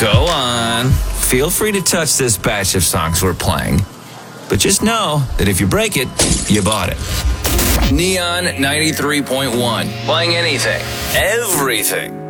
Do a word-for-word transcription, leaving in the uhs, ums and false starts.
Go on. Feel free to touch this batch of songs we're playing. But just know that if you break it, you bought it. Neon ninety-three point one. Playing anything, everything.